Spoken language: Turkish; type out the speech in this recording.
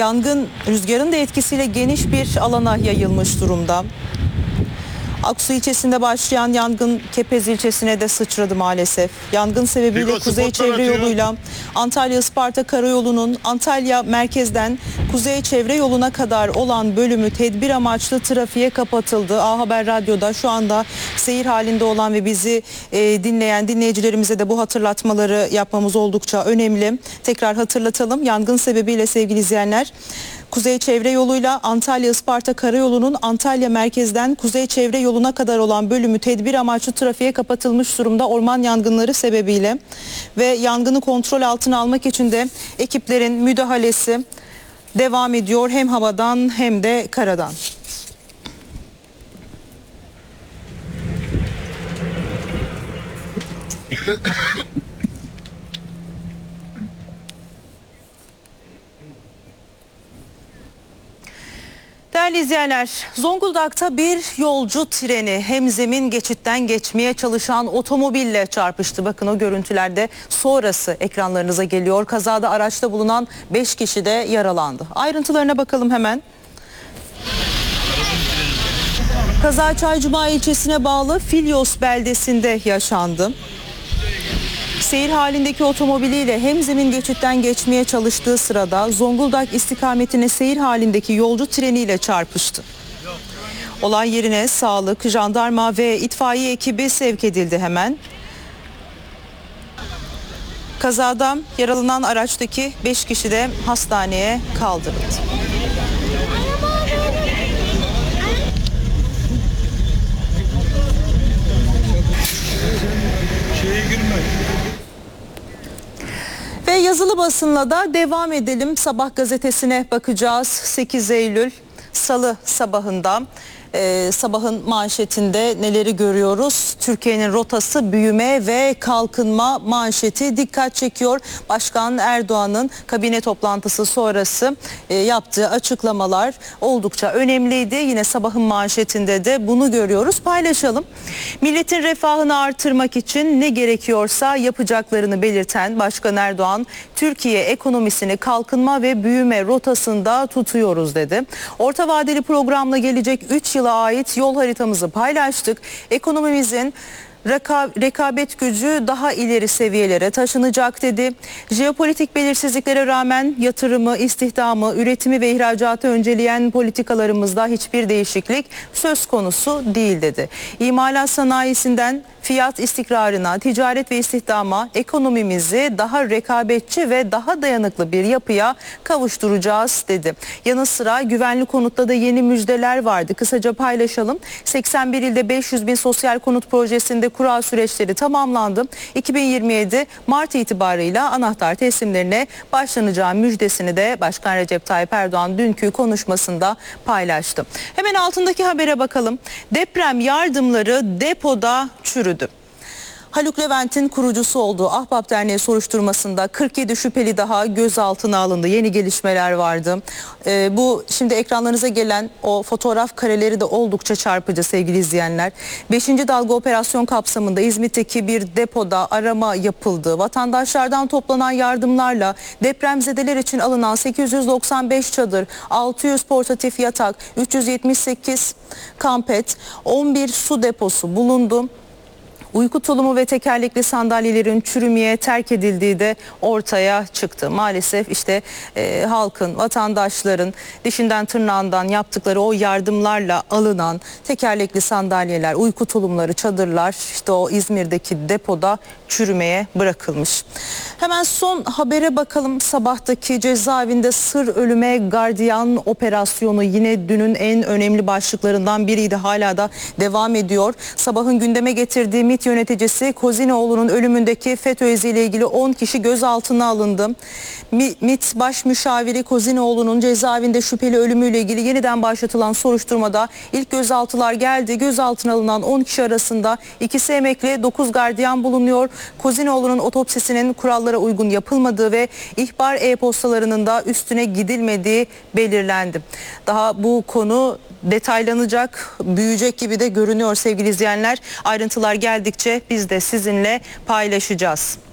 Yangın rüzgarın da etkisiyle geniş bir alana yayılmış durumda. Aksu ilçesinde başlayan yangın Kepez ilçesine de sıçradı maalesef. Yangın sebebiyle Kuzey Çevre Yolu'yla Antalya-Isparta Karayolu'nun Antalya merkezden Kuzey Çevre Yolu'na kadar olan bölümü tedbir amaçlı trafiğe kapatıldı. A Haber Radyo'da şu anda seyir halinde olan ve bizi dinleyen dinleyicilerimize de bu hatırlatmaları yapmamız oldukça önemli. Tekrar hatırlatalım. Yangın sebebiyle sevgili izleyenler, Kuzey Çevre Yolu'yla Antalya-Isparta Karayolu'nun Antalya merkezden Kuzey Çevre Yolu'na kadar olan bölümü tedbir amaçlı trafiğe kapatılmış durumda orman yangınları sebebiyle ve yangını kontrol altına almak için de ekiplerin müdahalesi devam ediyor hem havadan hem de karadan. Değerli izleyenler, Zonguldak'ta bir yolcu treni hemzemin geçitten geçmeye çalışan otomobille çarpıştı. Bakın o görüntülerde sonrası ekranlarınıza geliyor. Kazada araçta bulunan 5 kişi de yaralandı. Ayrıntılarına bakalım hemen. Kaza Çaycuma ilçesine bağlı Filyos beldesinde yaşandı. Seyir halindeki otomobiliyle hemzemin geçitten geçmeye çalıştığı sırada Zonguldak istikametine seyir halindeki yolcu treniyle çarpıştı. Olay yerine sağlık, jandarma ve itfaiye ekibi sevk edildi hemen. Kazada yaralanan araçtaki 5 kişi de hastaneye kaldırıldı. Ve yazılı basınla da devam edelim. Sabah gazetesine bakacağız. 8 Eylül Salı sabahında. Sabahın manşetinde neleri görüyoruz? Türkiye'nin rotası büyüme ve kalkınma manşeti dikkat çekiyor. Başkan Erdoğan'ın kabine toplantısı sonrası yaptığı açıklamalar oldukça önemliydi. Yine sabahın manşetinde de bunu görüyoruz. Paylaşalım. Milletin refahını artırmak için ne gerekiyorsa yapacaklarını belirten Başkan Erdoğan, Türkiye ekonomisini kalkınma ve büyüme rotasında tutuyoruz dedi. Orta vadeli programla gelecek 3 yıla ait yol haritamızı paylaştık. Ekonomimizin rekabet gücü daha ileri seviyelere taşınacak dedi. Jeopolitik belirsizliklere rağmen yatırımı, istihdamı, üretimi ve ihracatı önceleyen politikalarımızda hiçbir değişiklik söz konusu değil dedi. İmalat sanayisinden fiyat istikrarına, ticaret ve istihdama ekonomimizi daha rekabetçi ve daha dayanıklı bir yapıya kavuşturacağız dedi. Yanı sıra güvenli konutta da yeni müjdeler vardı. Kısaca paylaşalım. 81 ilde 500 bin sosyal konut projesinde kura süreçleri tamamlandı. 2027 Mart itibarıyla anahtar teslimlerine başlanacağı müjdesini de Başkan Recep Tayyip Erdoğan dünkü konuşmasında paylaştı. Hemen altındaki habere bakalım. Deprem yardımları depoda çürüdü. Haluk Levent'in kurucusu olduğu Ahbap Derneği soruşturmasında 47 şüpheli daha gözaltına alındı. Yeni gelişmeler vardı. Bu şimdi ekranlarınıza gelen o fotoğraf kareleri de oldukça çarpıcı sevgili izleyenler. 5. dalga operasyon kapsamında İzmit'teki bir depoda arama yapıldı. Vatandaşlardan toplanan yardımlarla depremzedeler için alınan 895 çadır, 600 portatif yatak, 378 kampet, 11 su deposu bulundu. Uyku tulumu ve tekerlekli sandalyelerin çürümeye terk edildiği de ortaya çıktı. Maalesef işte halkın, vatandaşların dişinden tırnağından yaptıkları o yardımlarla alınan tekerlekli sandalyeler, uyku tulumları, çadırlar işte o İzmir'deki depoda çürümeye bırakılmış. Hemen son habere bakalım. Sabahtaki cezaevinde sır ölüme gardiyan operasyonu yine dünün en önemli başlıklarından biriydi. Hala da devam ediyor. Sabahın gündeme getirdiği MİT yöneticisi Kozinoğlu'nun ölümündeki FETÖ iziyle ilgili 10 kişi gözaltına alındı. MİT Baş Müşaviri Kozinoğlu'nun cezaevinde şüpheli ölümüyle ilgili yeniden başlatılan soruşturmada ilk gözaltılar geldi. Gözaltına alınan 10 kişi arasında ikisi emekli, 9 gardiyan bulunuyor. Kozinoğlu'nun otopsisinin kurallara uygun yapılmadığı ve ihbar e-postalarının da üstüne gidilmediği belirlendi. Daha bu konu detaylanacak, büyüyecek gibi de görünüyor sevgili izleyenler. Ayrıntılar geldikçe biz de sizinle paylaşacağız.